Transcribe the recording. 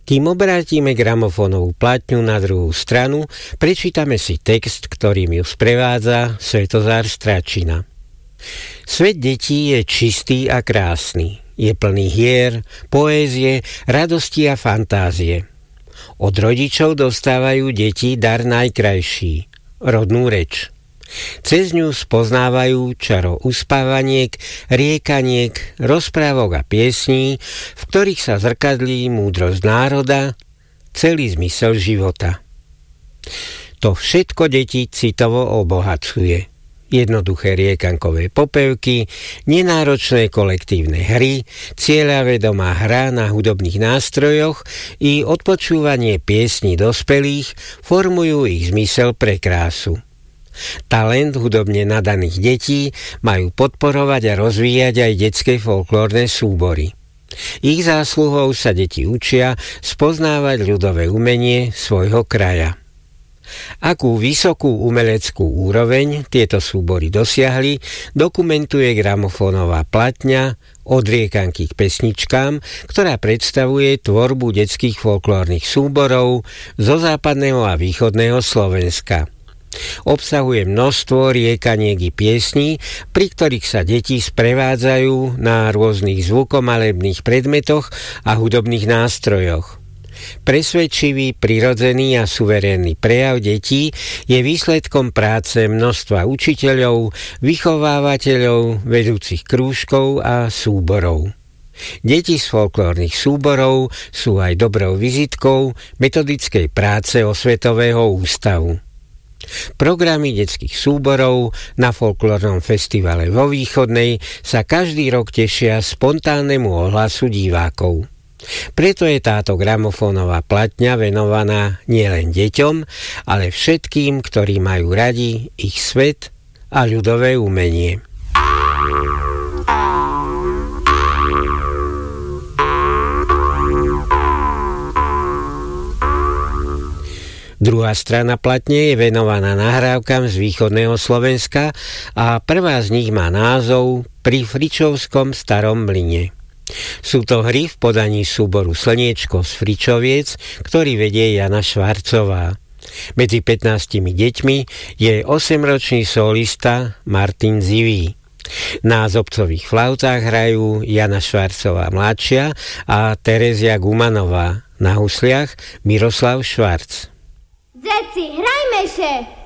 Kým obrátime gramofónovú platňu na druhú stranu, prečítame si text, ktorým ju sprevádza Svetozár Stračina. Svet detí je čistý a krásny. Je plný hier, poézie, radosti a fantázie. Od rodičov dostávajú deti dar najkrajší, rodnú reč. Cez ňu spoznávajú čaro uspávaniek, riekaniek, rozprávok a piesní, v ktorých sa zrkadlí múdrosť národa, celý zmysel života. To všetko deti citovo obohacuje. Jednoduché riekankové popevky, nenáročné kolektívne hry, cieľavedomá hra na hudobných nástrojoch i odpočúvanie piesní dospelých formujú ich zmysel pre krásu. Talent hudobne nadaných detí majú podporovať a rozvíjať aj detské folklórne súbory. Ich zásluhou sa deti učia spoznávať ľudové umenie svojho kraja. Akú vysokú umeleckú úroveň tieto súbory dosiahli, dokumentuje gramofónová platňa Od riekanky k pesničkám, ktorá predstavuje tvorbu detských folklórnych súborov zo západného a východného Slovenska. Obsahuje množstvo riekaniek i piesní, pri ktorých sa deti sprevádzajú na rôznych zvukomalebných predmetoch a hudobných nástrojoch. Presvedčivý, prirodzený a suverénny prejav detí je výsledkom práce množstva učiteľov, vychovávateľov, vedúcich krúžkov a súborov. Deti z folklórnych súborov sú aj dobrou vizitkou metodickej práce Osvetového ústavu. Programy detských súborov na folklórnom festivale vo Východnej sa každý rok tešia spontánnemu ohlasu divákov. Preto je táto gramofónová platňa venovaná nielen deťom, ale všetkým, ktorí majú radi ich svet a ľudové umenie. Druhá strana platne je venovaná nahrávkam z východného Slovenska a prvá z nich má názov Pri Fričovskom starom mlyne. Sú to hry v podaní súboru Slniečko z Fričoviec, ktorý vedie Jana Švarcová. Medzi 15 deťmi je 8-ročný solista Martin Zivý. Na zobcových flautách hrajú Jana Švarcová mladšia a Terezia Gumanová. Na husliach Miroslav Švarc. Dzeci, hrajme się!